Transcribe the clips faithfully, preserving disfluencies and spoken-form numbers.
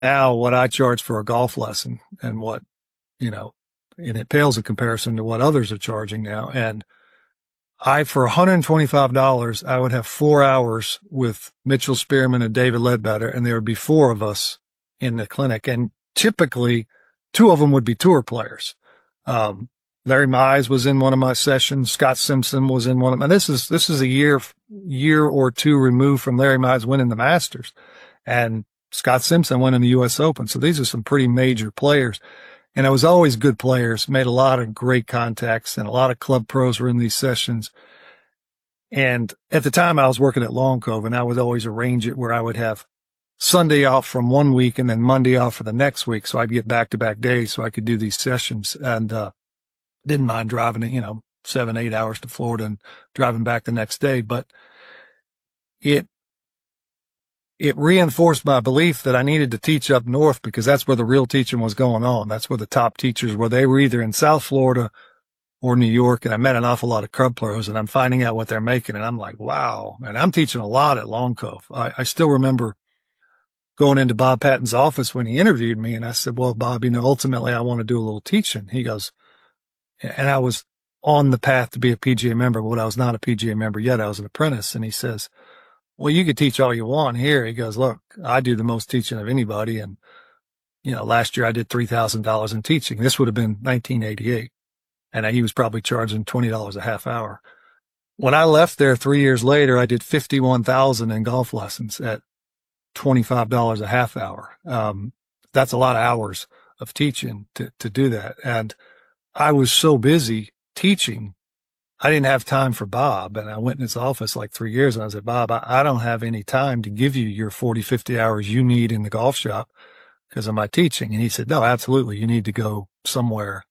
now what I charge for a golf lesson and what, you know, and it pales in comparison to what others are charging now. And I, for one hundred twenty-five dollars, I would have four hours with Mitchell Spearman and David Ledbetter, and there would be four of us in the clinic. And typically, two of them would be tour players. Um, Larry Mize was in one of my sessions. Scott Simpson was in one of them. And this is, this is a year, year or two removed from Larry Mize winning the Masters. And Scott Simpson won in the U S Open. So these are some pretty major players. And it was always good players, made a lot of great contacts, and a lot of club pros were in these sessions. And at the time I was working at Long Cove, and I would always arrange it where I would have Sunday off from one week and then Monday off for the next week. So I'd get back to back days so I could do these sessions, and, uh, didn't mind driving it, you know, seven, eight hours to Florida and driving back the next day. But it, it reinforced my belief that I needed to teach up north, because that's where the real teaching was going on. That's where the top teachers were. They were either in South Florida or New York. And I met an awful lot of club pros, and I'm finding out what they're making. And I'm like, wow. And I'm teaching a lot at Long Cove. I, I still remember going into Bob Patton's office when he interviewed me. And I said, well, Bob, you know, ultimately I want to do a little teaching. He goes, and I was on the path to be a P G A member, but I was not a P G A member yet. I was an apprentice. And he says, well, you could teach all you want here. He goes, look, I do the most teaching of anybody. And, you know, last year I did three thousand dollars in teaching. This would have been nineteen eighty-eight. And he was probably charging twenty dollars a half hour. When I left there three years later, I did fifty-one thousand dollars in golf lessons at twenty-five dollars a half hour. Um, that's a lot of hours of teaching to, to do that. And I was so busy teaching, I didn't have time for Bob. And I went in his office like three years and I said, Bob, I, I don't have any time to give you your forty, fifty hours you need in the golf shop because of my teaching. And he said, no, absolutely. You need to go somewhere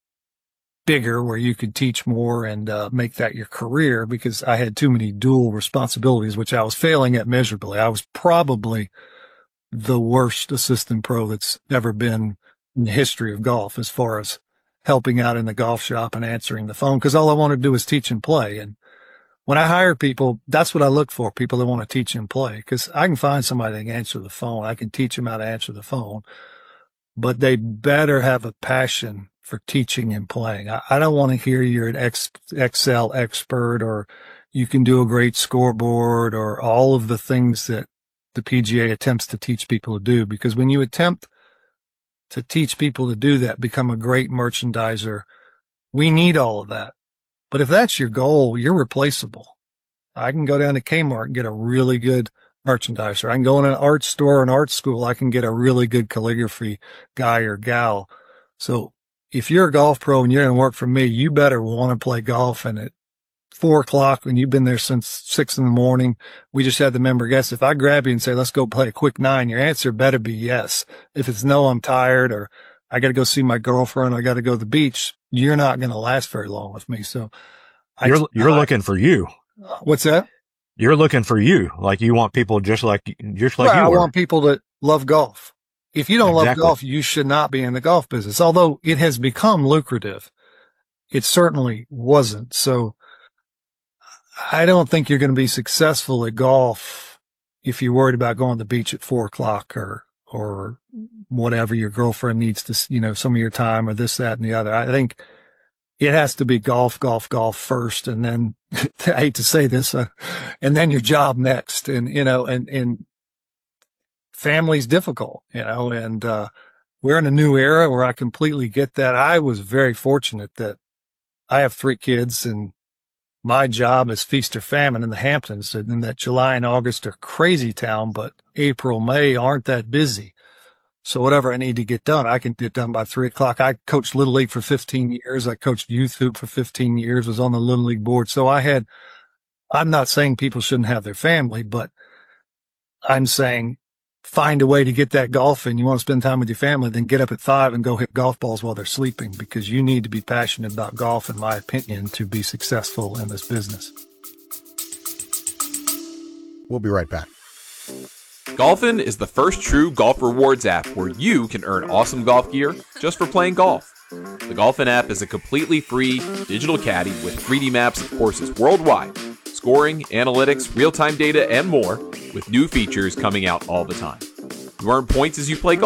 bigger where you could teach more and uh, make that your career, because I had too many dual responsibilities, which I was failing at miserably. I was probably the worst assistant pro that's ever been in the history of golf as far as helping out in the golf shop and answering the phone, because all I want to do is teach and play. And when I hire people, that's what I look for, people that want to teach and play, because I can find somebody that can answer the phone. I can teach them how to answer the phone, but they better have a passion for teaching and playing. I, I don't want to hear you're an X, Excel expert or you can do a great scoreboard or all of the things that the P G A attempts to teach people to do, because when you attempt to teach people to do that, become a great merchandiser, we need all of that. But if that's your goal, you're replaceable. I can go down to Kmart and get a really good merchandiser. I can go in an art store or an art school. I can get a really good calligraphy guy or gal. So if you're a golf pro and you're going to work for me, you better want to play golf. And at four o'clock, when you've been there since six in the morning, we just had the member guess. If I grab you and say, let's go play a quick nine, your answer better be yes. If it's no, I'm tired, or I got to go see my girlfriend, I got to go to the beach, you're not going to last very long with me. So you're, I, you're I, looking for you. What's that? You're looking for you. Like you want people just like, just like well, you I were. want people that love golf. If you don't Exactly. love golf, you should not be in the golf business. Although it has become lucrative, it certainly wasn't. So I don't think you're going to be successful at golf if you're worried about going to the beach at four o'clock or, or whatever your girlfriend needs to, you know, some of your time or this, that, and the other. I think it has to be golf, golf, golf first. And then I hate to say this, uh, and then your job next. And, you know, and, and family's difficult, you know, and, uh, we're in a new era where I completely get that. I was very fortunate that I have three kids and my job is feast or famine in the Hamptons, and that July and August are crazy town, but April, May aren't that busy. So whatever I need to get done, I can get done by three o'clock. I coached Little League for fifteen years. I coached youth hoop for fifteen years, was on the Little League board. So I had, I'm not saying people shouldn't have their family, but I'm saying find a way to get that golf in. You want to spend time with your family, then get up at five and go hit golf balls while they're sleeping, because you need to be passionate about golf, in my opinion, to be successful in this business. We'll be right back. Golfin is the first true golf rewards app where you can earn awesome golf gear just for playing golf. The Golfin app is a completely free digital caddy with three D maps of courses worldwide, scoring, analytics, real-time data, and more, with new features coming out all the time. You earn points as you play golf.